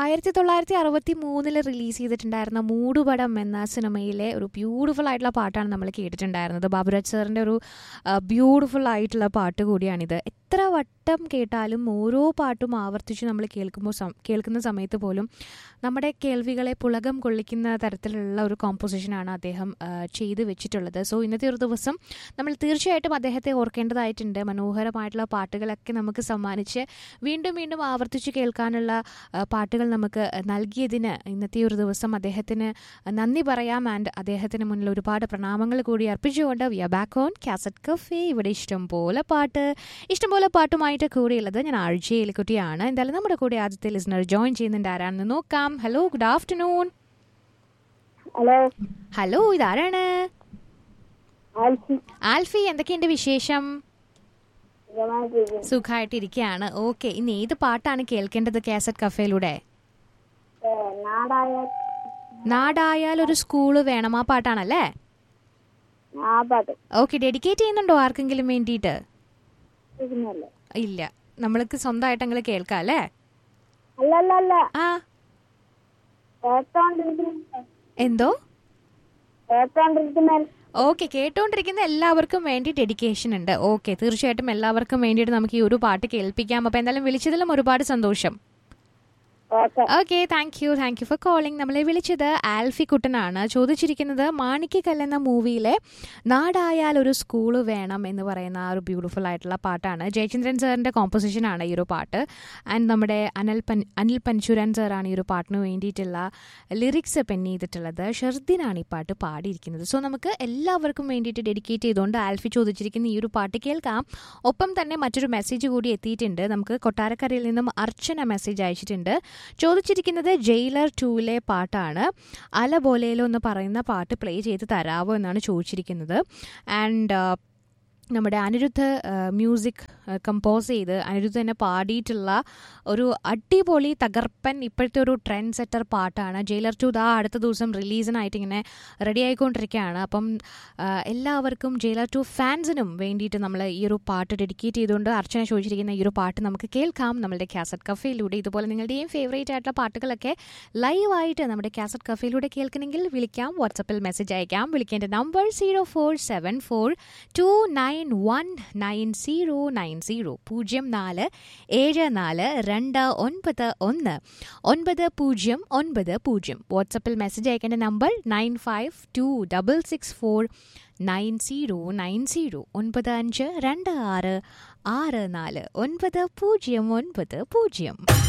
1963 release ചെയ്തിട്ടുണ്ടായിരുന്ന മൂടുപടം എന്ന സിനിമയിലെ ഒരു ബ്യൂട്ടിഫുൾ ആയിട്ടുള്ള പാട്ടാണ് നമ്മൾ കേട്ടിട്ടുണ്ടായിരുന്നത്. ബാബുരാജ് സാറിൻ്റെ ഒരു ബ്യൂട്ടിഫുൾ ആയിട്ടുള്ള പാട്ട് കൂടിയാണിത്. എത്ര വട്ടം കേട്ടാലും ഓരോ പാട്ടും ആവർത്തിച്ച് നമ്മൾ കേൾക്കുന്ന സമയത്ത് പോലും നമ്മുടെ കേൾവികളെ പുളകം കൊള്ളിക്കുന്ന തരത്തിലുള്ള ഒരു കോമ്പോസിഷനാണ് അദ്ദേഹം ചെയ്തു വെച്ചിട്ടുള്ളത്. സോ ഇന്നത്തെ ഒരു ദിവസം നമ്മൾ തീർച്ചയായിട്ടും അദ്ദേഹത്തെ ഓർക്കേണ്ടതായിട്ടുണ്ട്. മനോഹരമായിട്ടുള്ള പാട്ടുകളൊക്കെ നമുക്ക് സമ്മാനിച്ച് വീണ്ടും വീണ്ടും ആവർത്തിച്ച് കേൾക്കാനുള്ള പാട്ടുകൾ നമുക്ക് നൽകിയതിന് ഇന്നത്തെ ഒരു ദിവസം അദ്ദേഹത്തിന് നന്ദി പറയാം. ആൻഡ് അദ്ദേഹത്തിന് മുന്നിൽ ഒരുപാട് പ്രണാമങ്ങൾ കൂടി അർപ്പിച്ചുകൊണ്ട് V are back on cassette cafe. ഇവിടെ ഇഷ്ടംപോലെ പാട്ടുമായിട്ട് കൂടിയുള്ളത് ഞാൻ ആഴ്ചയിലെക്കുട്ടിയാണ്. എന്തായാലും നമ്മുടെ കൂടെ ആദ്യത്തെ ലിസണർ ജോയിൻ ചെയ്യുന്നുണ്ട്. ആരാണെന്ന് നോക്കാം. Hello, good afternoon. ഹലോ, ഇതാരാണ്? ആൽഫി, എന്തൊക്കെയുണ്ട് വിശേഷം? സുഖമായിട്ടിരിക്കുകയാണ്. ഓക്കെ, ഇന്ന് ഏത് പാട്ടാണ് കേൾക്കേണ്ടത് കാസറ്റ് കഫേയിലൂടെ? നാടായാൽ ഒരു സ്കൂള് വേണം, ആ പാട്ടാണല്ലേ? ഓക്കെ, ഡെഡിക്കേറ്റ് ചെയ്യുന്നുണ്ടോ ആർക്കെങ്കിലും വേണ്ടിയിട്ട്? ഇല്ല, നമ്മൾക്ക് സ്വന്തമായിട്ട് അങ്ങനെ കേൾക്കാം അല്ലേ? ആ, എന്തോ? ഓക്കെ, കേട്ടോണ്ടിരിക്കുന്ന എല്ലാവർക്കും വേണ്ടി ഡെഡിക്കേഷൻ ഉണ്ട്. ഓക്കെ, തീർച്ചയായിട്ടും എല്ലാവർക്കും വേണ്ടിയിട്ട് നമുക്ക് ഈ ഒരു പാട്ട് കേൾപ്പിക്കാം. അപ്പൊ എന്തായാലും വിളിച്ചതിലും ഒരുപാട് സന്തോഷം. Okay, thank you for calling. നമ്മളെ വിളിച്ചത് ആൽഫി കുട്ടനാണ്. ചോദിച്ചിരിക്കുന്നത് മാണിക്യക്കല്ല് എന്ന മൂവിയിലെ നാടായാൽ ഒരു സ്കൂള് വേണം എന്ന് പറയുന്ന ആ ഒരു ബ്യൂട്ടിഫുൾ ആയിട്ടുള്ള പാട്ടാണ്. ജയചന്ദ്രൻ സാറിൻ്റെ കോമ്പോസിഷനാണ് ഈ ഒരു പാട്ട്. ആൻഡ് നമ്മുടെ അനിൽ പൻചുരാൻ സാറാണ് ഈ ഒരു പാട്ടിന് വേണ്ടിയിട്ടുള്ള ലിറിക്സ് പെൻ ചെയ്തിട്ടുള്ളത്. ഷർദിനാണ് ഈ പാട്ട് പാടിയിരിക്കുന്നത്. സോ നമുക്ക് എല്ലാവർക്കും വേണ്ടിയിട്ട് ഡെഡിക്കേറ്റ് ചെയ്തുകൊണ്ട് ആൽഫി ചോദിച്ചിരിക്കുന്ന ഈ ഒരു പാട്ട് കേൾക്കാം. ഒപ്പം തന്നെ മറ്റൊരു മെസ്സേജ് കൂടി എത്തിയിട്ടുണ്ട്. നമുക്ക് കൊട്ടാരക്കരയിൽ നിന്നും അർച്ചന മെസ്സേജ് അയച്ചിട്ടുണ്ട്. ചോദിച്ചിരിക്കുന്നത് ജയിലർ 2ലെ പാട്ടാണ്. അല ബോലേലോ എന്ന് പറയുന്ന പാട്ട് പ്ലേ ചെയ്ത് തരാവോ എന്നാണ് ചോദിച്ചിരിക്കുന്നത്. ആൻഡ് നമ്മുടെ അനിരുദ്ധ് മ്യൂസിക് കമ്പോസ് ചെയ്ത് അനിരുദ്ധ് തന്നെ പാടിയിട്ടുള്ള ഒരു അടിപൊളി തകർപ്പൻ ഇപ്പോഴത്തെ ഒരു ട്രെൻഡ് സെറ്റർ പാട്ടാണ്. ജയിലർ 2 അടുത്ത ദിവസം റിലീസിനായിട്ട് ഇങ്ങനെ റെഡി ആയിക്കൊണ്ടിരിക്കുകയാണ്. അപ്പം എല്ലാവർക്കും ജയിലർ 2 ഫാൻസിനും വേണ്ടിയിട്ട് നമ്മൾ ഈ ഒരു പാട്ട് ഡെഡിക്കേറ്റ് ചെയ്തുകൊണ്ട് അർച്ചന ചോദിച്ചിരിക്കുന്ന ഈ ഒരു പാട്ട് നമുക്ക് കേൾക്കാം നമ്മളുടെ കാസറ്റ് കഫേയിലൂടെ. ഇതുപോലെ നിങ്ങളുടെയും ഫേവറേറ്റ് ആയിട്ടുള്ള പാട്ടുകളൊക്കെ ലൈവായിട്ട് നമ്മുടെ കാസറ്റ് കഫേയിലൂടെ കേൾക്കണമെങ്കിൽ വിളിക്കാം, വാട്സപ്പിൽ മെസ്സേജ് അയക്കാം. വിളിക്കേണ്ട നമ്പർ 0474291990 0474291990. വാട്സപ്പിൽ മെസ്സേജ് അയക്കേണ്ട നമ്പർ 9526649090 9526649090.